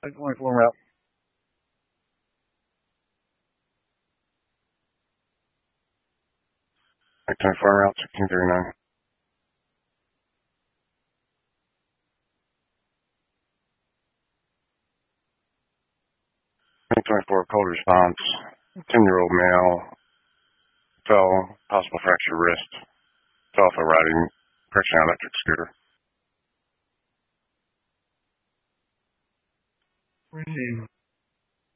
824 route. 824 route 1639. 824 cold response. 10-year-old male fell, possible fractured wrist. Fell off a riding, correction electric scooter.